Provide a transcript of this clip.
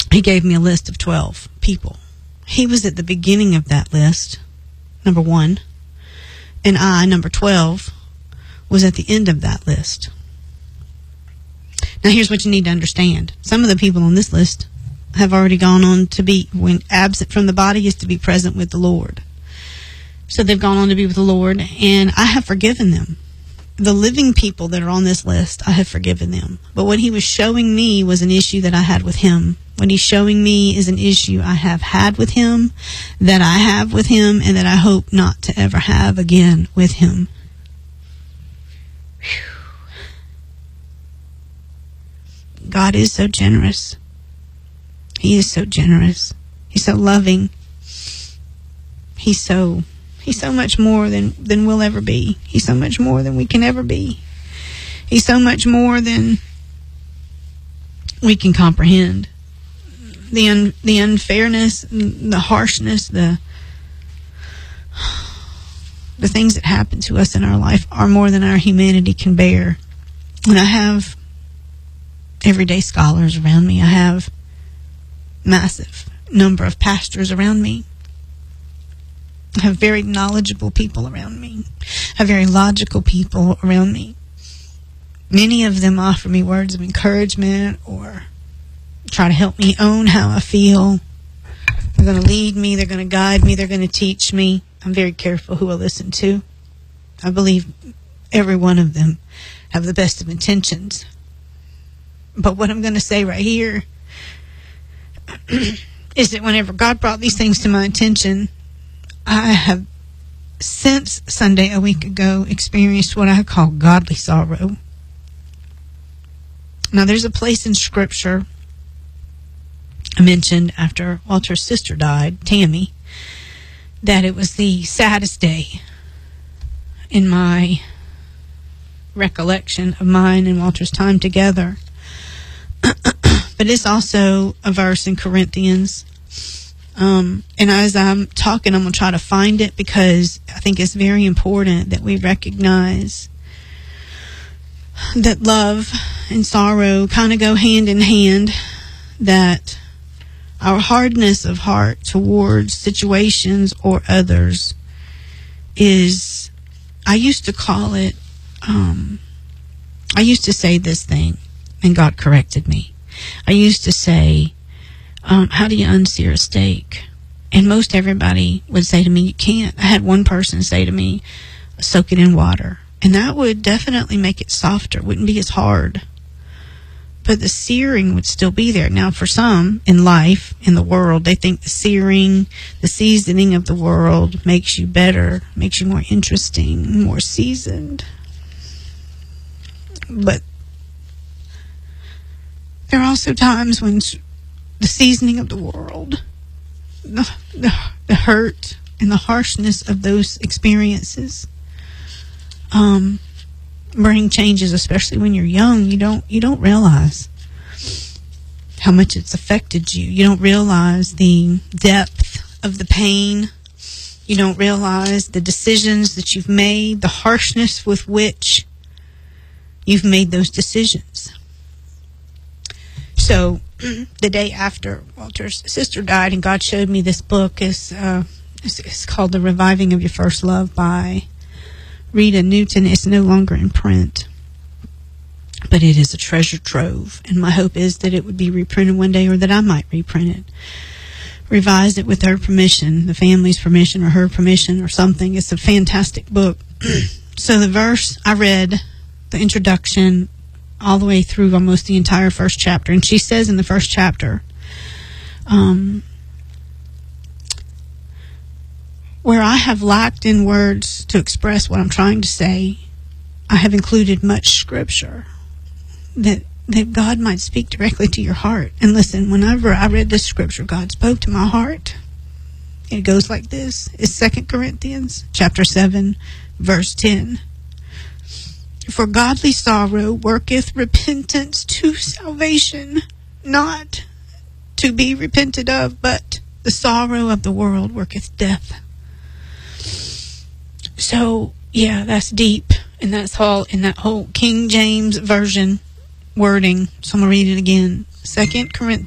he gave me a list of 12 people. He was at the beginning of that list, number 1, and I, number 12, was at the end of that list. Now, here's what you need to understand. Some of the people on this list have already gone on to be, when absent from the body is to be present with the Lord. So they've gone on to be with the Lord, and I have forgiven them. The living people that are on this list, I have forgiven them. But what he was showing me was an issue that I had with him. What he's showing me is an issue I have had with him, that I have with him, and that I hope not to ever have again with him. Whew. God is so generous. He is so generous. He's so loving. He's so much more than we'll ever be. He's so much more than we can ever be. He's so much more than we can comprehend. The unfairness, the harshness, the things that happen to us in our life are more than our humanity can bear. And I have everyday scholars around me. I have massive number of pastors around me. I have very knowledgeable people around me. I have very logical people around me. Many of them offer me words of encouragement or try to help me own how I feel. They're going to lead me. They're going to guide me. They're going to teach me. I'm very careful who I listen to. I believe every one of them have the best of intentions. But what I'm going to say right here is that whenever God brought these things to my attention, I have, since Sunday a week ago, experienced what I call godly sorrow. Now, there's a place in Scripture I mentioned after Walter's sister died, Tammy, that it was the saddest day in my recollection of mine and Walter's time together. But it's also a verse in Corinthians. And as I'm talking, I'm going to try to find it because I think it's very important that we recognize that love and sorrow kind of go hand in hand, that our hardness of heart towards situations or others is, I used to call it, I used to say this thing, and God corrected me. I used to say, how do you unsear a steak? And most everybody would say to me, you can't. I had one person say to me, soak it in water. And that would definitely make it softer. It wouldn't be as hard. But the searing would still be there. Now, for some in life, in the world, they think the searing, the seasoning of the world makes you better, makes you more interesting, more seasoned. But there are also times when the seasoning of the world, the hurt and the harshness of those experiences bring changes, especially when you're young. You don't realize how much it's affected you. You don't realize the depth of the pain. You don't realize the decisions that you've made, the harshness with which you've made those decisions. So the day after Walter's sister died, and God showed me this book, it's called The Reviving of Your First Love by Rita Newton. It's no longer in print, but it is a treasure trove, and my hope is that it would be reprinted one day, or that I might reprint it, revise it with her permission, the family's permission, or her permission, or something. It's a fantastic book. So the verse I read, the introduction, all the way through almost the entire first chapter, and she says in the first chapter, where I have lacked in words to express what I'm trying to say, I have included much scripture that God might speak directly to your heart. And listen, whenever I read this scripture, God spoke to my heart. It goes like this. It's 2 Corinthians chapter 7, verse 10. For godly sorrow worketh repentance to salvation, not to be repented of, but the sorrow of the world worketh death. So, yeah, that's deep, and that's all in that whole King James Version wording. So I'm going to read it again. 2 Corinthians